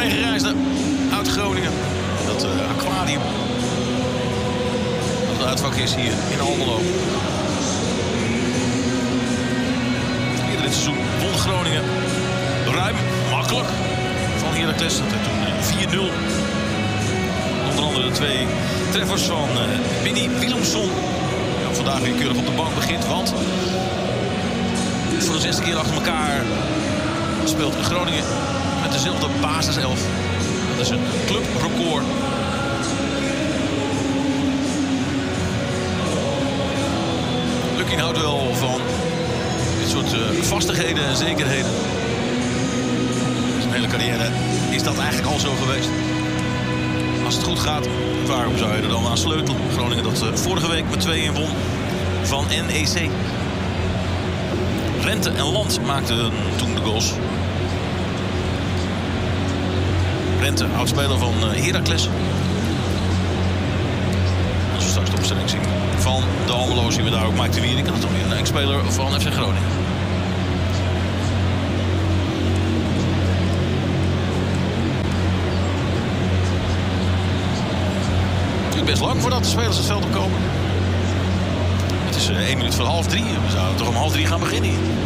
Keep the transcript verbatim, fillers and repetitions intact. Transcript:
meegereisde uit Groningen. Dat uh, aquarium. Dat het uitvak is hier in Almelo. Eerder dit seizoen won Groningen ruim, makkelijk van Heracles. Dat werd toen vier nul. Onder andere de twee treffers van uh, Winnie Willemsson. Ja, vandaag weer keurig op de bank begint, want voor de zesde keer achter elkaar speelt Groningen met dezelfde basiself. Dat is een clubrecord. Lukkien houdt wel van dit soort uh, vastigheden en zekerheden. Zijn hele carrière is dat eigenlijk al zo geweest. Als het goed gaat, waarom zou je er dan aan sleutelen? Groningen dat uh, vorige week met twee-een won van N E C. Rente en Land maakten toen de goals. Rente, oudspeler van uh, Heracles. Als we straks de opstelling zien van de Almelo, zien we daar ook Mike de Wierik. En dat is dan weer een ex-speler van F C Groningen. Het duurt best lang voordat de spelers het veld opkomen. Het is uh, één minuut voor half drie. We zouden toch om half drie gaan beginnen hier.